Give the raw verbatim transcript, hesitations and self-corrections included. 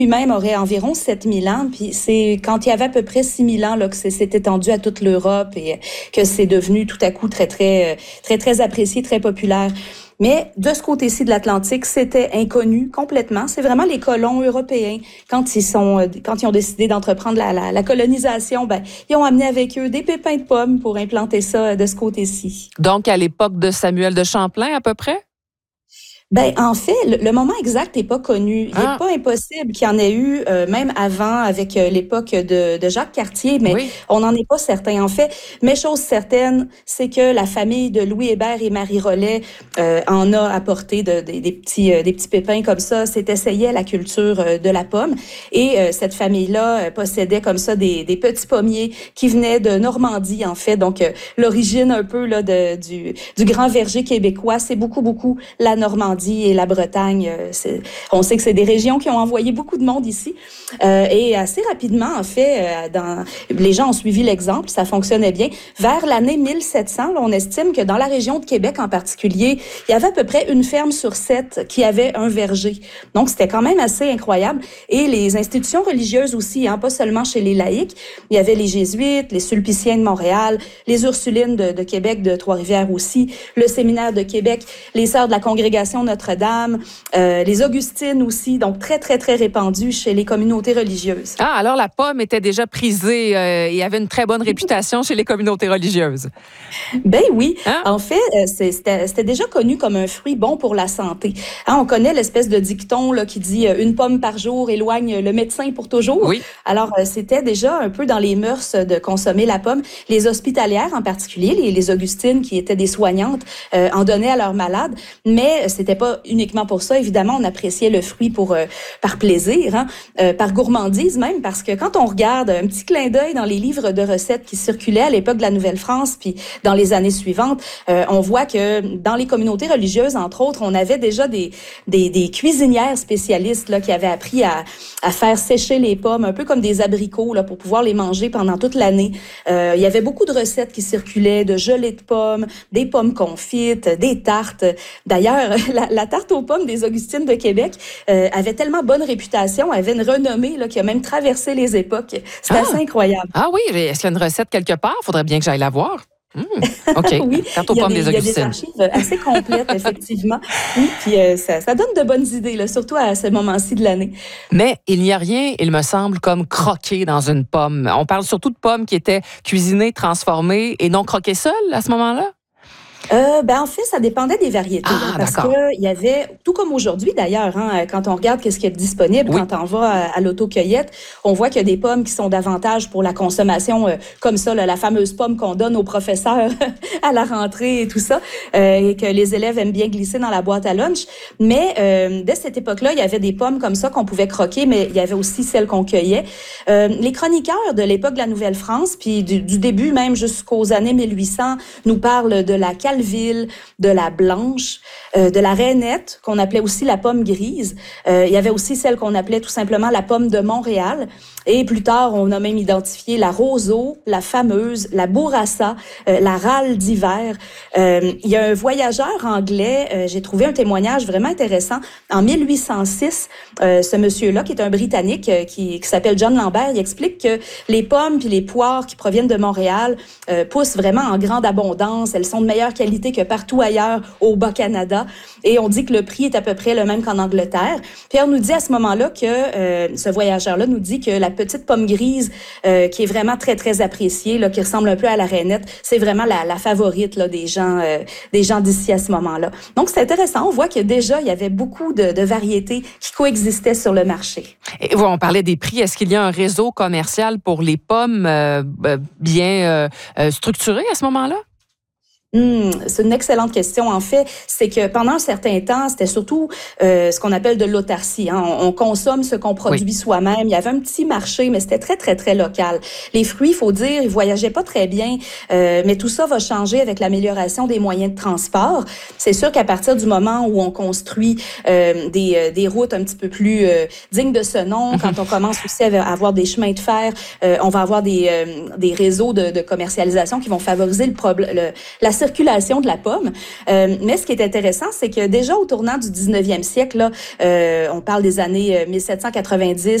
lui-même aurait environ sept mille ans, puis c'est quand il y avait à peu près six mille ans là, que c'est s'est étendu à toute l'Europe et que c'est devenu tout à coup très, très, très, très apprécié, très populaire. Mais de ce côté-ci de l'Atlantique, c'était inconnu complètement. C'est vraiment les colons européens, quand ils sont, quand ils ont décidé d'entreprendre la, la, la colonisation, ben, ils ont amené avec eux des pépins de pommes pour implanter ça de ce côté-ci. Donc, à l'époque de Samuel de Champlain, à peu près? Ben en fait, le, le moment exact n'est pas connu. Il n'est Ah. pas impossible qu'il y en ait eu euh, même avant avec euh, l'époque de, de Jacques Cartier, mais Oui. on n'en est pas certain. En fait, mais chose certaine, c'est que la famille de Louis Hébert et Marie Rollet euh, en a apporté de, de, des petits euh, des petits pépins comme ça. C'est essayé la culture euh, de la pomme et euh, cette famille-là euh, possédait comme ça des, des petits pommiers qui venaient de Normandie en fait. Donc euh, l'origine un peu là de, du du grand verger québécois, c'est beaucoup beaucoup la Normandie et la Bretagne. C'est, on sait que c'est des régions qui ont envoyé beaucoup de monde ici. Euh, et assez rapidement, en fait, euh, dans, les gens ont suivi l'exemple, ça fonctionnait bien. Vers l'année mille sept cents, là, on estime que dans la région de Québec en particulier, il y avait à peu près une ferme sur sept qui avait un verger. Donc, c'était quand même assez incroyable. Et les institutions religieuses aussi, hein, pas seulement chez les laïcs. Il y avait les Jésuites, les Sulpiciens de Montréal, les Ursulines de, de Québec, de Trois-Rivières aussi, le Séminaire de Québec, les Sœurs de la Congrégation Notre-Dame, euh, les Augustines aussi, donc très, très, très répandues chez les communautés religieuses. Ah, alors la pomme était déjà prisée euh, et avait une très bonne réputation chez les communautés religieuses. Ben oui. Hein? En fait, c'est, c'était, c'était déjà connu comme un fruit bon pour la santé. Hein, on connaît l'espèce de dicton là, qui dit « une pomme par jour éloigne le médecin pour toujours ». Oui. Alors, c'était déjà un peu dans les mœurs de consommer la pomme. Les hospitalières en particulier, les, les Augustines qui étaient des soignantes, euh, en donnaient à leurs malades, mais c'était pas uniquement pour ça. Évidemment, on appréciait le fruit pour euh, par plaisir, hein, euh, par gourmandise même, parce que quand on regarde un petit clin d'œil dans les livres de recettes qui circulaient à l'époque de la Nouvelle-France, puis dans les années suivantes, euh, on voit que dans les communautés religieuses, entre autres, on avait déjà des des, des cuisinières spécialistes là qui avaient appris à, à faire sécher les pommes, un peu comme des abricots là pour pouvoir les manger pendant toute l'année. Euh, il y avait beaucoup de recettes qui circulaient, de gelée de pommes, des pommes confites, des tartes. D'ailleurs, la, la tarte aux pommes des Augustines de Québec euh, avait tellement bonne réputation, avait une renommée là, qui a même traversé les époques. C'est Ah. assez incroyable. Ah oui, est-ce qu'il y a une recette quelque part? Il faudrait bien que j'aille la voir. Mmh, OK. Oui, Tarte aux il y a pommes des, des il y a des Augustines. archives assez complètes, effectivement. Oui, puis euh, ça, ça donne de bonnes idées, là, surtout à ce moment-ci de l'année. Mais il n'y a rien, il me semble, comme croquer dans une pomme. On parle surtout de pommes qui étaient cuisinées, transformées et non croquées seules à ce moment-là? Euh, ben en fait, ça dépendait des variétés. Ah, hein, parce d'accord. que il y avait, tout comme aujourd'hui d'ailleurs, hein, quand on regarde qu'est-ce qui est disponible, Oui. quand on va à, à l'autocueillette, on voit qu'il y a des pommes qui sont davantage pour la consommation, euh, comme ça, là, la fameuse pomme qu'on donne aux professeurs à la rentrée et tout ça, euh, et que les élèves aiment bien glisser dans la boîte à lunch. Mais euh, dès cette époque-là, il y avait des pommes comme ça qu'on pouvait croquer, mais il y avait aussi celles qu'on cueillait. Euh, les chroniqueurs de l'époque de la Nouvelle-France, puis du, du début même jusqu'aux années mille huit cents, nous parlent de la Calville, de la blanche, euh, de la rainette, qu'on appelait aussi la pomme grise. Euh, il y avait aussi celle qu'on appelait tout simplement la pomme de Montréal. Et plus tard, on a même identifié la roseau, la fameuse, la bourrassa, euh, la râle d'hiver. Euh, il y a un voyageur anglais, euh, j'ai trouvé un témoignage vraiment intéressant. En mille huit cent six, euh, ce monsieur-là, qui est un Britannique, euh, qui, qui s'appelle John Lambert, il explique que les pommes puis les poires qui proviennent de Montréal euh, poussent vraiment en grande abondance. Elles sont de meilleure qualité que partout ailleurs au Bas-Canada. Et on dit que le prix est à peu près le même qu'en Angleterre. Pierre nous dit à ce moment-là que, euh, ce voyageur-là nous dit que la petite pomme grise, euh, qui est vraiment très, très appréciée, là, qui ressemble un peu à la rainette, c'est vraiment la, la favorite là, des gens euh, des gens d'ici à ce moment-là. Donc, c'est intéressant. On voit que déjà, il y avait beaucoup de, de variétés qui coexistaient sur le marché. Et on parlait des prix. Est-ce qu'il y a un réseau commercial pour les pommes euh, bien euh, structuré à ce moment-là? Hum, c'est une excellente question. En fait, c'est que pendant un certain temps, c'était surtout euh, ce qu'on appelle de l'autarcie. Hein. On, on consomme ce qu'on produit oui. soi-même. Il y avait un petit marché, mais c'était très, très, très local. Les fruits, il faut dire, ils voyageaient pas très bien, euh, mais tout ça va changer avec l'amélioration des moyens de transport. C'est sûr qu'à partir du moment où on construit euh, des, euh, des routes un petit peu plus euh, dignes de ce nom, quand on commence aussi à avoir des chemins de fer, euh, on va avoir des, euh, des réseaux de, de commercialisation qui vont favoriser le problème, le, la circulation de la pomme. Euh, mais ce qui est intéressant, c'est que déjà au tournant du dix-neuvième siècle, là, euh, on parle des années mille sept cent quatre-vingt-dix